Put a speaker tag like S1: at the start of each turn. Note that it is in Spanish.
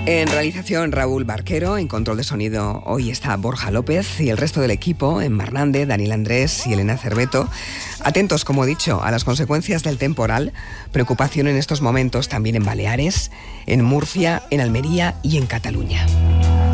S1: En realización, Raúl Barquero. En control de sonido, hoy está Borja López. Y el resto del equipo, Emma Hernández, Daniel Andrés y Elena Cerveto. Atentos, como he dicho, a las consecuencias del temporal. Preocupación en estos momentos también en Baleares, en Murcia, en Almería y en Cataluña.